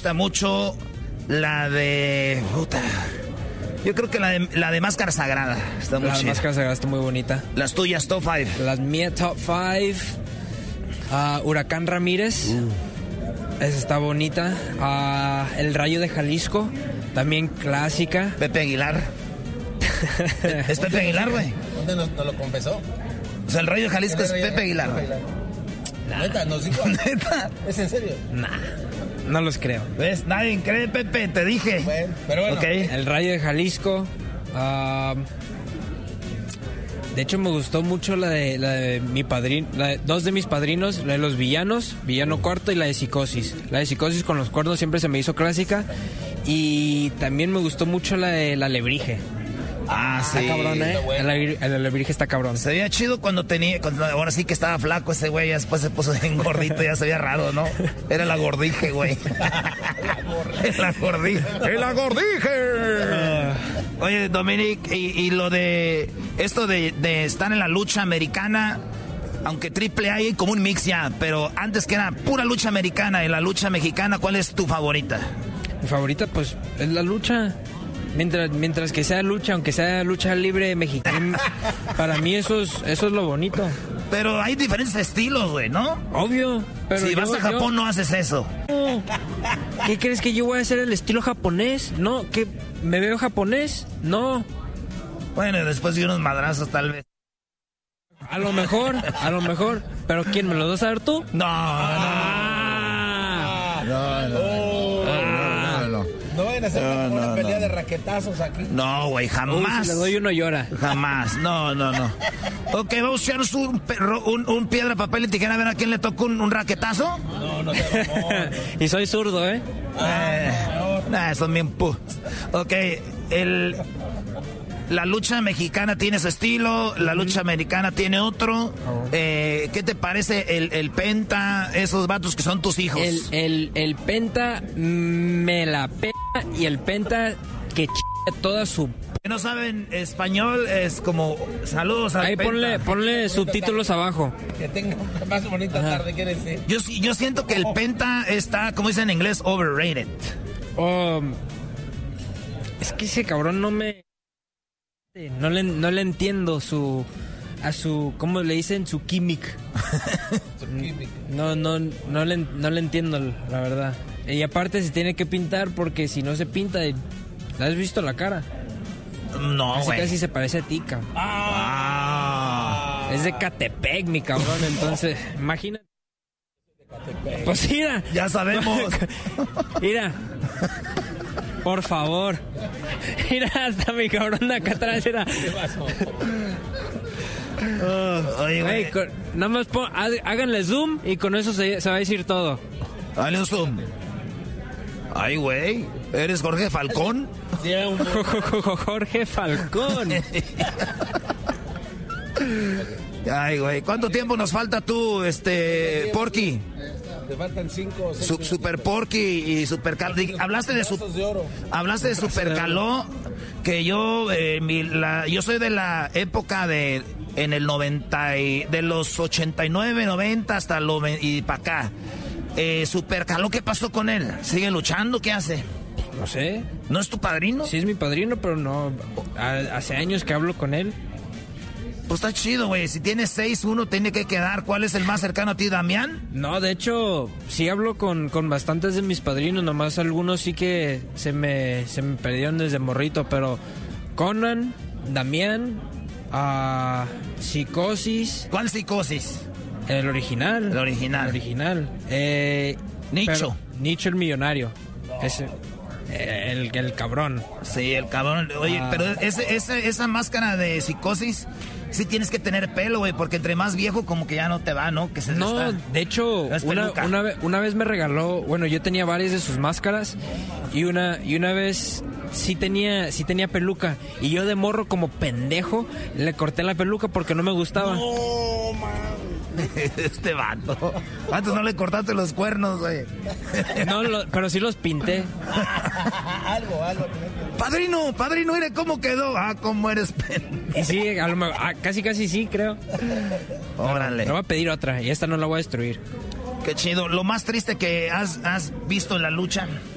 gusta mucho la de... Puta. Yo creo que la de Máscara Sagrada está muy chida. La Máscara Sagrada está muy bonita. Las tuyas, top 5. Las mías, top 5. Huracán Ramírez. Esa está bonita. El Rayo de Jalisco. También clásica. Pepe Aguilar. ¿Es Pepe Aguilar, güey? ¿Dónde nos lo confesó? O sea, el Rayo de Jalisco es Pepe Aguilar. Nah. ¿Neta? ¿Nos dijo? ¿Neta? ¿Es en serio? Nah, no los creo. ¿Ves? Nadie cree, Pepe, te dije. Bueno, pero bueno. Okay. El Rayo de Jalisco. De hecho, me gustó mucho la de mi padrino, dos de mis padrinos, la de los villanos, Villano Cuarto y la de Psicosis. La de Psicosis con los cuernos siempre se me hizo clásica. Y también me gustó mucho la de La Alebrije. Ah, sí. Está cabrón, ¿eh? Bueno. El Alebrije está cabrón. Se veía chido cuando ahora sí que estaba flaco ese güey, ya después se puso bien gordito, ya se veía raro, ¿no? Era la gordije, güey. La gordije. ¡La gordije! Oye, Dominic, y lo de esto de estar en la lucha americana, aunque AAA hay como un mix ya, pero antes que era pura lucha americana y la lucha mexicana, ¿cuál es tu favorita? Mi favorita, pues, es la lucha. Mientras que sea lucha, aunque sea lucha libre mexicana, para mí eso es lo bonito. Pero hay diferentes estilos, güey, ¿no? Obvio. Pero si vas a Japón no haces eso. No. ¿Qué crees que yo voy a hacer el estilo japonés? No, ¿que me veo japonés? No. Bueno, después de unos madrazos tal vez. A lo mejor. ¿Pero quién, me lo vas a dar tú? No. No vayan a hacer una pelea de raquetazos aquí. No, güey, jamás. Si le doy uno llora. Jamás, no. Ok, vamos a echarnos un piedra, papel y tijera a ver a quién le toca un raquetazo. No te vamos. Y soy zurdo, ¿eh? Son bien Ok, la lucha mexicana tiene su estilo, la lucha americana tiene otro. ¿Qué te parece el Penta, esos vatos que son tus hijos? El Penta me la pena y el Penta que toda su... Que no saben español, es como saludos al Ahí Penta. ponle subtítulos abajo. Que tenga más bonita tarde, ¿quiere decir? Yo siento que el Penta está, como dicen en inglés, overrated. Es que ese cabrón no le entiendo a su ¿cómo le dicen? Su gimmick. No le entiendo, la verdad. Y aparte se tiene que pintar porque si no se pinta, ¿le has visto la cara? No, güey. Casi se parece a ti, cabrón. Es de Catepec, mi cabrón, entonces, imagínate. Pues mira. Ya sabemos. Mira. Por favor. Mira, hasta mi cabrón de acá atrás era. Oye, güey. Nada más háganle zoom y con eso se va a decir todo. Dale un zoom. Ay, güey. ¿Eres Jorge Falcón? Sí, Jorge Falcón. Ay, güey. ¿Cuánto tiempo nos falta tú, Porky? Te faltan 5 o 6 Super Porky y Super Caló. Hablaste de Super Caló, que yo soy de la época en el 90 de los 89, 90 hasta y para acá. Super Caló, ¿qué pasó con él? ¿Sigue luchando? ¿Qué hace? No sé. ¿No es tu padrino? Sí es mi padrino, pero no. Hace años que hablo con él. Pues está chido, güey. Si tienes 6, uno tiene que quedar. ¿Cuál es el más cercano a ti, Damián? No, de hecho, sí hablo con bastantes de mis padrinos. Nomás algunos sí que se me perdieron desde morrito. Pero Conan, Damián, Psicosis. ¿Cuál Psicosis? El original. El original. Nicho. Nicho el millonario. Ese, el cabrón. Sí, el cabrón. Oye, pero esa máscara de Psicosis, sí tienes que tener pelo, güey, porque entre más viejo como que ya no te va, ¿no? Que de hecho, una vez me regaló, bueno, yo tenía varias de sus máscaras y una vez sí tenía peluca y yo de morro como pendejo le corté la peluca porque no me gustaba. No, man. Este vato. Antes no le cortaste los cuernos, güey. No, pero sí los pinté. Algo. Padrino, mire cómo quedó. Cómo eres Y sí, casi sí, creo. Órale. Me voy a pedir otra y esta no la voy a destruir. Qué chido. Lo más triste que has visto en la lucha.